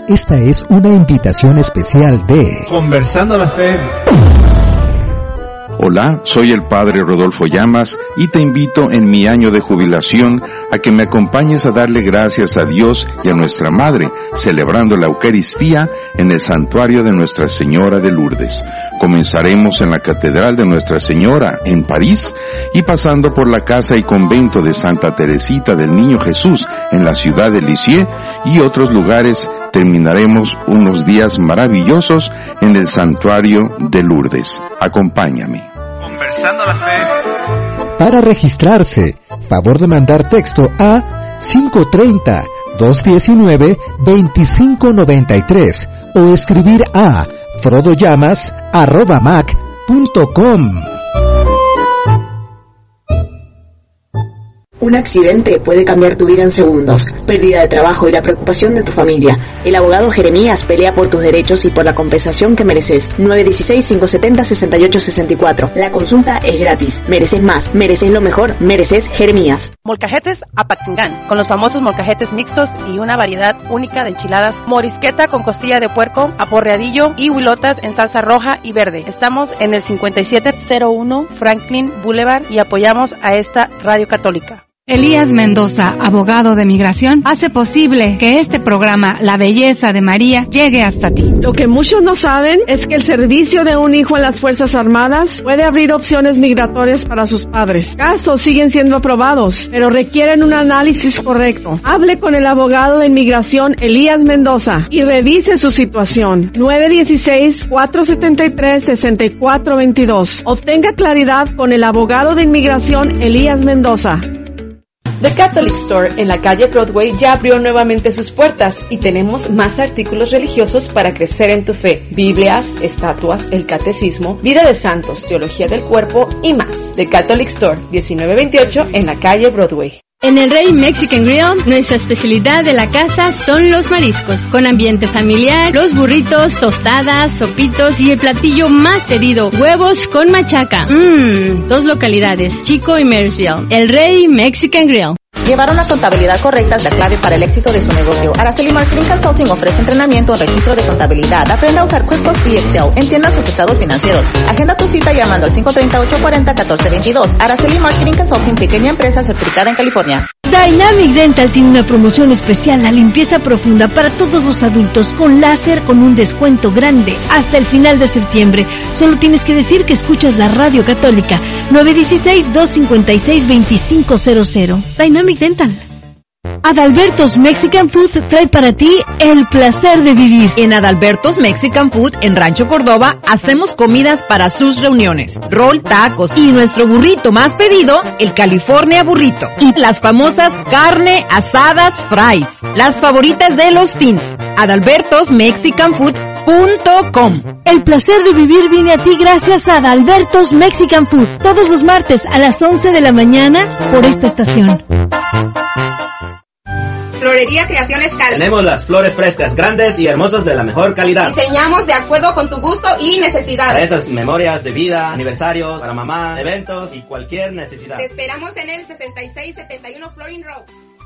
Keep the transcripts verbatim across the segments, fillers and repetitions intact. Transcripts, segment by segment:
Esta es una invitación especial de Conversando la Fe. Hola, soy el Padre Rodolfo Llamas y te invito en mi año de jubilación a que me acompañes a darle gracias a Dios y a nuestra Madre, celebrando la Eucaristía en el Santuario de Nuestra Señora de Lourdes. Comenzaremos en la Catedral de Nuestra Señora, en París, y pasando por la Casa y Convento de Santa Teresita del Niño Jesús, en la ciudad de Lisieux, y otros lugares, terminaremos unos días maravillosos en el Santuario de Lourdes. Acompáñame. Conversando la Fe. Para registrarse, favor de mandar texto a cinco tres cero, dos uno nueve, dos cinco nueve tres o escribir a frodollamas arroba mac punto com. Un accidente puede cambiar tu vida en segundos, pérdida de trabajo y la preocupación de tu familia. El abogado Jeremías pelea por tus derechos y por la compensación que mereces. nueve uno seis, cinco siete cero, seis ocho seis cuatro. La consulta es gratis. Mereces más, mereces lo mejor, mereces Jeremías. Molcajetes Apatzingán, con los famosos molcajetes mixtos y una variedad única de enchiladas. Morisqueta con costilla de puerco, aporreadillo y huilotas en salsa roja y verde. Estamos en el cincuenta y siete cero uno Franklin Boulevard y apoyamos a esta radio católica. Elías Mendoza, abogado de migración, hace posible que este programa, La Belleza de María, llegue hasta ti. Lo que muchos no saben es que el servicio de un hijo en las Fuerzas Armadas puede abrir opciones migratorias para sus padres. Casos siguen siendo aprobados, pero requieren un análisis correcto. Hable con el abogado de inmigración Elías Mendoza y revise su situación. nueve uno seis, cuatro siete tres, seis cuatro dos dos. Obtenga claridad con el abogado de inmigración Elías Mendoza. The Catholic Store en la calle Broadway ya abrió nuevamente sus puertas y tenemos más artículos religiosos para crecer en tu fe. Biblias, estatuas, el catecismo, vida de santos, teología del cuerpo y más. The Catholic Store, diecinueve veintiocho en la calle Broadway. En el Rey Mexican Grill, nuestra especialidad de la casa son los mariscos, con ambiente familiar, los burritos, tostadas, sopitos y el platillo más pedido, huevos con machaca. Mmm, dos localidades, Chico y Marysville. El Rey Mexican Grill. Llevar una contabilidad correcta es la clave para el éxito de su negocio. Araceli Marketing Consulting ofrece entrenamiento en registro de contabilidad. Aprenda a usar QuickBooks y Excel. Entienda sus estados financieros. Agenda tu cita llamando al cinco tres cero, ocho cuatro cero, uno cuatro dos dos. Araceli Marketing Consulting, pequeña empresa certificada en California. Dynamic Dental tiene una promoción especial, la limpieza profunda para todos los adultos con láser con un descuento grande hasta el final de septiembre. Solo tienes que decir que escuchas la radio católica. nueve uno seis, dos cinco seis, dos cinco cero cero. Dynamic Dental. Adalberto's Mexican Food trae para ti el placer de vivir. En Adalberto's Mexican Food en Rancho Córdoba hacemos comidas para sus reuniones, rol, tacos y nuestro burrito más pedido, el California Burrito. Y las famosas carne asadas fries, las favoritas de los teens. Adalbertos Mexican Food punto com. El placer de vivir viene a ti gracias a Adalberto's Mexican Food. Todos los martes a las once de la mañana por esta estación. Florería Creaciones Cal. Tenemos las flores frescas, grandes y hermosas de la mejor calidad. Diseñamos de acuerdo con tu gusto y necesidad. Para esas memorias de vida, aniversarios, para mamá, eventos y cualquier necesidad. Te esperamos en el sesenta y seis setenta y uno Florin Road.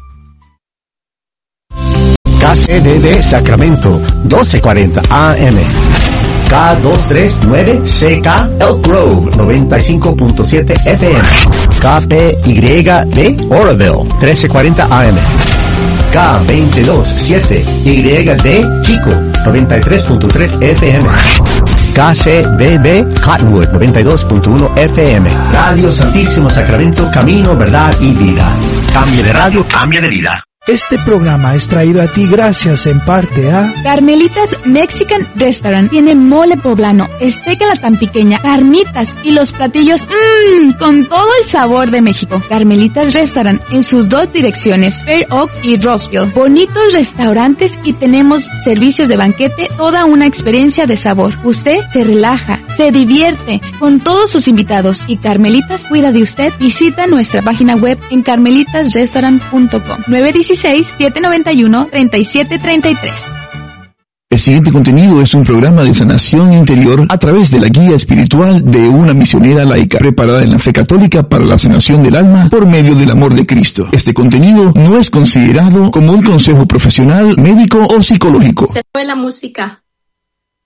K C D D Sacramento, doce cuarenta A M. K dos tres nueve C K Elk Grove, noventa y cinco punto siete F M. K P Y D Oroville, trece cuarenta A M. K veintidós siete Y D Chico, noventa y tres punto tres F M. K C D D Cottonwood, noventa y dos punto uno F M. Radio Santísimo Sacramento, camino, verdad y vida. Cambie de radio, cambie de vida. Este programa es traído a ti gracias en parte a Carmelitas Mexican Restaurant. Tiene mole poblano, esteca la tan pequeña, carnitas y los platillos mmm, con todo el sabor de México. Carmelitas Restaurant en sus dos direcciones, Fair Oak y Roseville. Bonitos restaurantes y tenemos servicios de banquete, toda una experiencia de sabor. Usted se relaja, se divierte con todos sus invitados y Carmelitas cuida de usted. Visita nuestra página web en carmelitas restaurant punto com. nueve uno seis, siete nueve uno, tres siete tres tres. El siguiente contenido es un programa de sanación interior a través de la guía espiritual de una misionera laica, preparada en la fe católica para la sanación del alma por medio del amor de Cristo. Este contenido no es considerado como un consejo profesional, médico o psicológico. Se fue la música.